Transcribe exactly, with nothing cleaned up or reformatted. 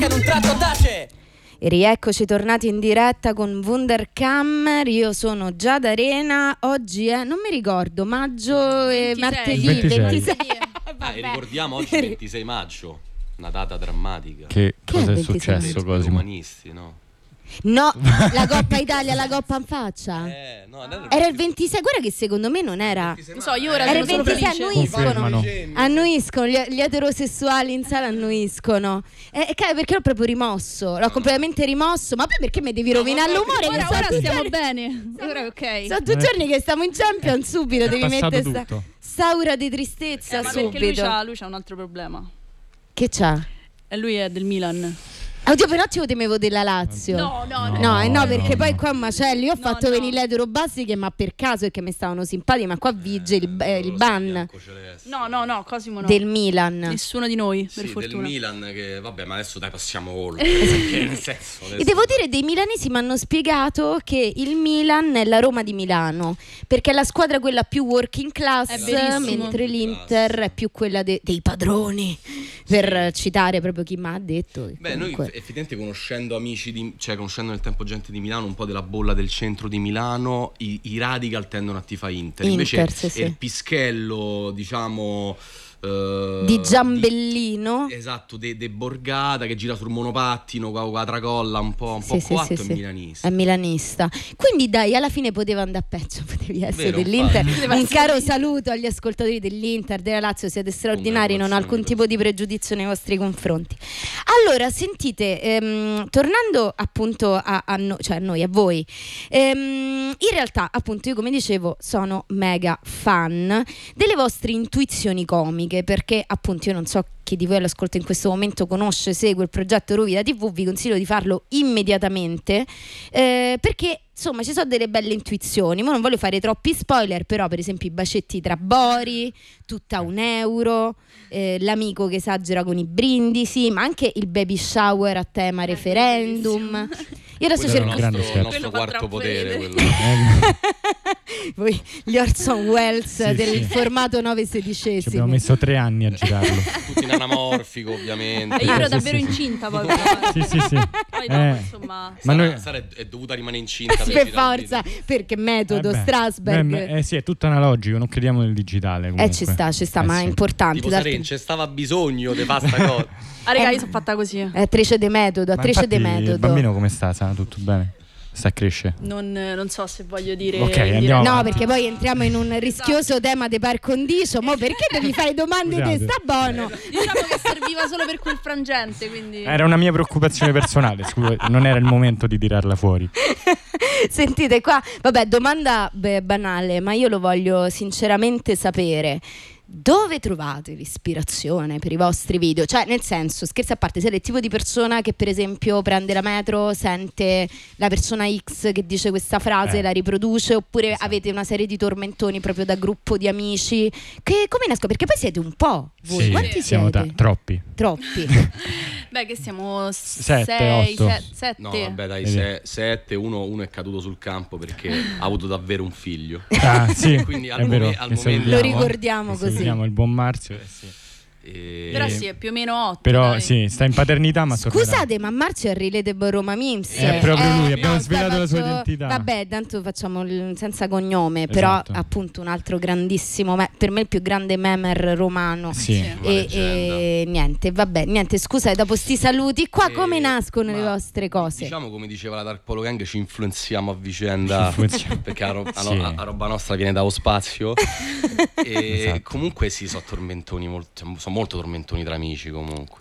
un tratto tace. E rieccoci tornati in diretta con Wunderkammer. Io sono Giada Arena. Oggi è, non mi ricordo, maggio e martedì ventisei. ventisei. Ah, e ricordiamo oggi ventisei maggio, una data drammatica. Che cosa è è successo, I Cosimo? umanisti, no? No, la Coppa Italia, la Coppa in faccia. Eh, no, non Era il ventisei, guarda che secondo me non era. Non so, io ora Era il sono solo ventisei, felice. Confermano. annuiscono. Annuiscono, gli, gli eterosessuali in sala annuiscono. E eh, perché l'ho proprio rimosso? L'ho completamente rimosso. Ma poi perché mi devi rovinare l'umore? Ora, che ora sono stiamo due- bene. Ora ok. Sono due giorni che stiamo in Champions, subito È devi passato mettere sta, tutto. saura di tristezza Eh, ma perché lui subito. c'ha, lui c'ha un altro problema. Che c'ha? E lui è del Milan. Oddio, per un attimo temevo della Lazio. No, no, no. No, eh no, perché no, poi no. qua a Macelli io ho No, fatto no. venire l'etero basiche, ma per caso perché mi stavano simpatici, ma qua vige il, eh, il ban No, no, no, Cosimo no. del Milan. Nessuno di noi, per Sì, del fortuna. Milan che vabbè, ma adesso dai passiamo oltre. Perché nel senso, adesso- E devo dire, dei milanesi mi hanno spiegato che il Milan è la Roma di Milano, perché è la squadra quella più working class, È verissimo. mentre l'Inter è più quella de- dei padroni, per citare proprio chi mi ha detto. che Beh, noi comunque- eff- effettivamente conoscendo amici di, cioè conoscendo nel tempo gente di Milano, un po' della bolla del centro di Milano, i, i radical tendono a tifare Inter. Invece Inter, sì, sì. il pischello, diciamo eh, di Giambellino. di- esatto, de, de Borgata che gira sul monopattino con la tracolla un po', un Sì, po' sì, coatto sì, e sì. milanista. È milanista. Quindi dai, alla fine poteva andare peggio, potevi essere Vero, dell'Inter. infatti. Poteva Un essere caro dell'Inter. saluto agli ascoltatori dell'Inter, della Lazio, siete straordinari, non ho alcun Congratulazioni tipo di pregiudizio nei vostri confronti. Allora, sentite, ehm, tornando appunto a, a, no- cioè a noi, a voi, ehm, in realtà appunto io come dicevo sono mega fan delle vostre intuizioni comiche, perché appunto io non so chi di voi all'ascolto in questo momento conosce, segue il progetto Rovida tivù, vi consiglio di farlo immediatamente, eh, perché insomma ci sono delle belle intuizioni. Ma non voglio fare troppi spoiler, però per esempio i bacetti tra Bori, tutta un euro, eh, l'amico che esagera con i brindisi, ma anche il baby shower a tema referendum. Io adesso Quello è il cerco grande nostro, scherzo. il nostro Quello fa quarto troppo potere, ridere. quello. voi, gli Orson Welles Sì, del sì. formato nove Ci sedicesimi. abbiamo messo tre anni a girarlo. Tutti in anamorfico, ovviamente. E io ero Sì, davvero sì. incinta poi. Sì, sì, sì. Poi dopo, Eh, insomma. ma Sara, noi- Sara è, è dovuta rimanere incinta Per girare il forza, video. perché metodo Eh beh, Strasberg. eh, eh sì, è tutto analogico, non crediamo nel digitale. Eh comunque. ci sta, ci sta, Eh ma sì. è importante. Tipo d'altro- Saren, c'è stava bisogno di fare sta cosa. Ah, raga, Eh, io sono fatta così. È attrice de metodo, Ma attrice de infatti metodo. il bambino come sta? Sa tutto bene? Sta a crescere? Non, non so se voglio dire. Ok, dire- andiamo No, avanti. perché poi entriamo in un rischioso tema di par condicio. Mo perché devi fare domande di Scusate. sta buono? Diciamo che serviva solo per quel frangente, quindi. Era una mia preoccupazione personale, scusa, non era il momento di tirarla fuori. Sentite qua, vabbè, domanda beh, banale, ma io lo voglio sinceramente sapere. Dove trovate l'ispirazione per i vostri video? Cioè, nel senso, scherzi a parte, siete il tipo di persona che per esempio prende la metro, sente la persona X che dice questa frase, Eh. la riproduce, oppure Esatto. avete una serie di tormentoni proprio da gruppo di amici? Che come nascono? Perché poi siete un po', voi. Sì, Quanti siamo siete? ta- troppi. Troppi. Beh, che siamo Sette, sei, otto. se- sette. No, vabbè, dai, Vedi. se, sette, uno, uno è caduto sul campo perché ha avuto davvero un figlio. Ah, sì, Quindi al è vero. momen- al che momento- salutiamo. Lo ricordiamo Che così. salutiamo il buon Marzio. eh, sì. E- Però sì, è più o meno otto. Però dai. sì, sta in paternità, ma tornerà. Scusate, ma Marzio è Relatable Roma Memes. È proprio lui, abbiamo no, svelato la sua faccio- identità. Vabbè, tanto facciamo il- senza cognome, Esatto. però appunto un altro grandissimo, me- per me il più grande memer romano. Sì. Sì. Una E, leggenda. e niente, vabbè, niente, scusa, dopo sti saluti, qua E- come nascono le ma vostre cose? Diciamo, come diceva la Dark Polo Gang, ci influenziamo a vicenda. Ci influenziamo. Perché la, ro- la- Sì. la roba nostra viene dallo spazio. E Esatto. comunque sì, sono tormentoni molto, sono molto tormentoni tra amici comunque.